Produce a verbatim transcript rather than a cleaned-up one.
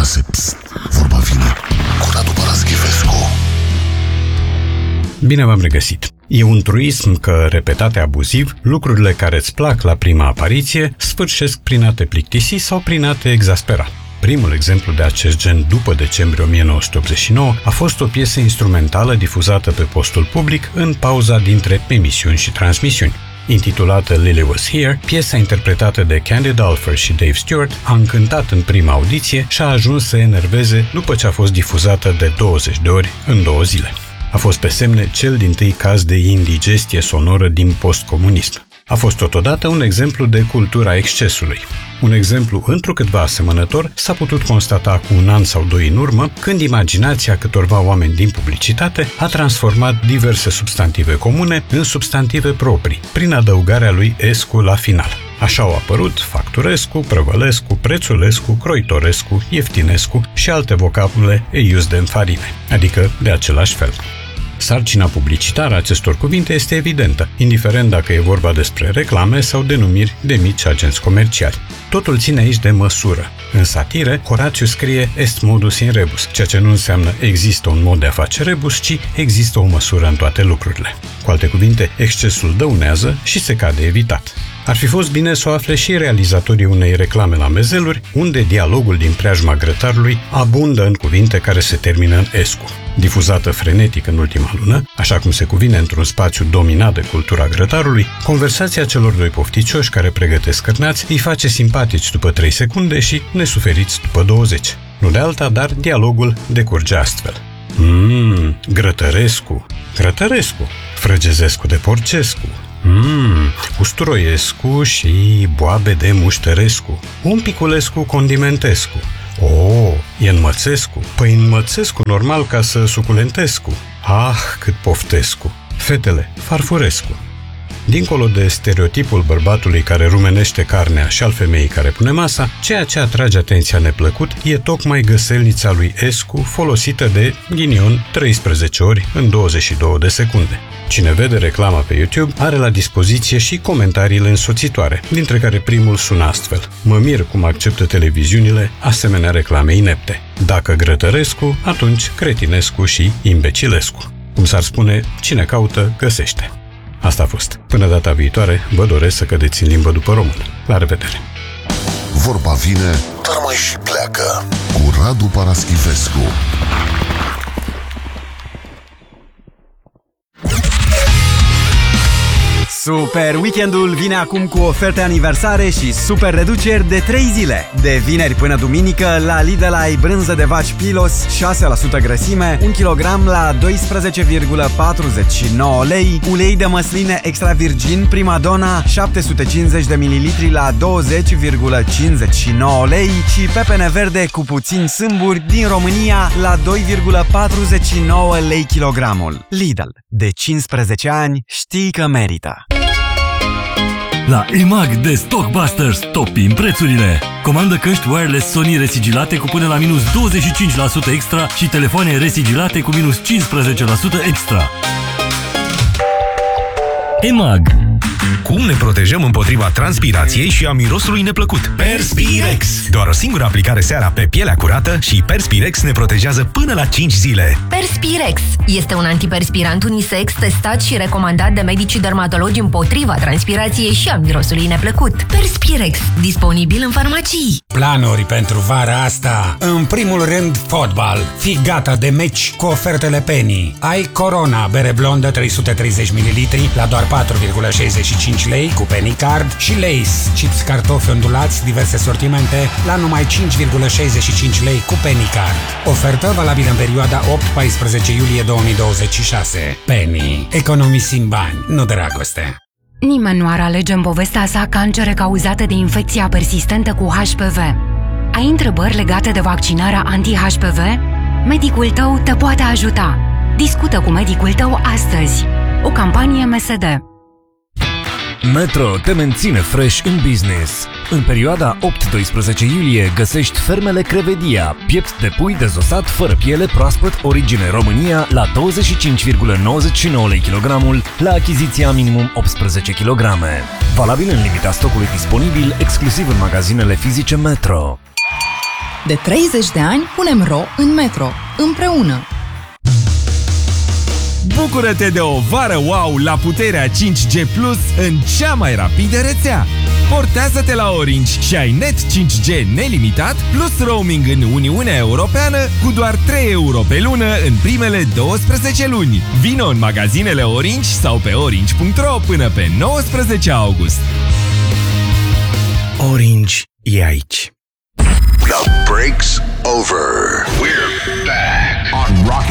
șase. Psst, vorba vine cu Radu Paraschivescu. Bine v-am regăsit. E un truism că, repetate abuziv, lucrurile care îți plac la prima apariție sfârșesc prin a te plictisi sau prin a te exaspera. Primul exemplu de acest gen după decembrie o mie nouă sute optzeci și nouă a fost o piesă instrumentală difuzată pe postul public în pauza dintre emisiuni și transmisiuni. Intitulată Lily Was Here, piesa interpretată de Candy Dulfer și Dave Stewart a încântat în prima audiție și a ajuns să enerveze după ce a fost difuzată de douăzeci de ori în două zile. A fost pe semne cel dintâi caz de indigestie sonoră din postcomunism. A fost totodată un exemplu de cultura excesului. Un exemplu întrucâtva asemănător s-a putut constata cu un an sau doi în urmă, când imaginația câtorva oameni din publicitate a transformat diverse substantive comune în substantive proprii, prin adăugarea lui escu la final. Așa au apărut facturescu, prăvălescu, prețulescu, croitorescu, ieftinescu și alte vocabule eiuzde în farine, adică de același fel. Sarcina publicitară a acestor cuvinte este evidentă, indiferent dacă e vorba despre reclame sau denumiri de mici agenți comerciali. Totul ține aici de măsură. În satire, Horațiu scrie est modus in rebus, ceea ce nu înseamnă există un mod de a face rebus, ci există o măsură în toate lucrurile. Cu alte cuvinte, excesul dăunează și se cade evitat. Ar fi fost bine să o afle și realizatorii unei reclame la mezeluri, unde dialogul din preajma grătarului abundă în cuvinte care se termină în escu. Difuzată frenetic în ultima lună, așa cum se cuvine într-un spațiu dominat de cultura grătarului, conversația celor doi pofticioși care pregătesc cârnați îi face simpatici după trei secunde și nesuferiți după douăzeci. Nu de alta, dar dialogul decurge astfel. Mmm, Grătărescu, Grătărescu, Frăgezescu de Porcescu, Mmm, Usturoiescu și boabe de Muștărescu, un piculescu condimentescu. Oh, e înmățescu? Păi înmățescu normal ca să suculentescu. Ah, cât poftescu. Fetele, Farfurescu. Dincolo de stereotipul bărbatului care rumenește carnea și al femeii care pune masa, ceea ce atrage atenția neplăcut e tocmai găselnița lui Escu folosită de, ghinion, treisprezece ori în douăzeci și două de secunde. Cine vede reclama pe YouTube are la dispoziție și comentariile însoțitoare, dintre care primul sună astfel: mă mir cum acceptă televiziunile asemenea reclame inepte. Dacă Grătărescu, atunci Cretinescu și Imbecilescu. Cum s-ar spune, cine caută, găsește. Asta a fost. Până data viitoare, vă doresc să cădeți în limbă după român. La revedere! Vorba vine, dar mai și pleacă cu Radu Paraschivescu. Super Weekendul vine acum cu oferte aniversare și super reduceri de trei zile. De vineri până duminică, la Lidl ai brânză de vaci Pilos șase la sută grăsime, un kilogram la doisprezece virgulă patruzeci și nouă lei, ulei de măsline extra virgin Primadonna șapte sute cincizeci de mililitri la douăzeci virgulă cincizeci și nouă lei și pepene verde cu puțini sâmburi din România la doi virgulă patruzeci și nouă lei kilogramul. Lidl. De cincisprezece ani știi că merită. La EMAG de Stockbusters topim prețurile! Comandă căști wireless Sony resigilate cu până la minus douăzeci și cinci la sută extra și telefoane resigilate cu minus cincisprezece la sută extra. EMAG. Cum ne protejăm împotriva transpirației și a mirosului neplăcut? Perspirex! Doar o singură aplicare seara pe pielea curată și Perspirex ne protejează până la cinci zile. Perspirex este un antiperspirant unisex testat și recomandat de medicii dermatologi împotriva transpirației și a mirosului neplăcut. Perspirex, disponibil în farmacii. Planuri pentru vara asta? În primul rând, fotbal. Fii gata de meci cu ofertele Penny. Ai Corona, bere blondă trei sute treizeci de mililitri la doar patru virgulă șaizeci și cinci lei cu Penny Card și Lay's, chips cartofi ondulați, diverse sortimente la numai cinci virgulă șaizeci și cinci lei cu Penny Card. Ofertă valabilă în perioada opt paisprezece iulie două mii douăzeci și șase. Penny. Economisim bani, nu dragoste. Nimeni nu ar alege în povestea sa cancere cauzate de infecția persistentă cu H P V. Ai întrebări legate de vaccinarea anti-H P V? Medicul tău te poate ajuta. Discută cu medicul tău astăzi. O campanie M S D. Metro te menține fresh în business. În perioada opt doisprezece iulie găsești fermele Crevedia, piept de pui dezosat fără piele proaspăt origine România la douăzeci și cinci virgulă nouăzeci și nouă lei kilogramul la achiziția minimum optsprezece kilograme. Valabil în limita stocului disponibil exclusiv în magazinele fizice Metro. De treizeci de ani punem ro în metro. Împreună. Bucură-te de o vară wow la puterea cinci G Plus în cea mai rapidă rețea. Portează-te la Orange și ai net cinci G nelimitat plus roaming în Uniunea Europeană cu doar trei euro pe lună în primele douăsprezece luni. Vino în magazinele Orange sau pe orange punct ro până pe nouăsprezece august. Orange e aici. The break's over. We're back on Rock